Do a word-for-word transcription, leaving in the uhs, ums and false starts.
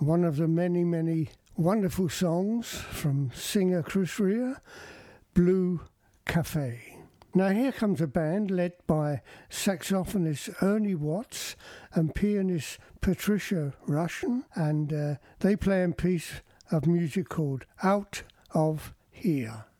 one of the many, many wonderful songs from singer Chris Rea, Blue Cafe. Now here comes a band led by saxophonist Ernie Watts and pianist Patricia Rushen, and uh, they play a piece of music called Out of Here.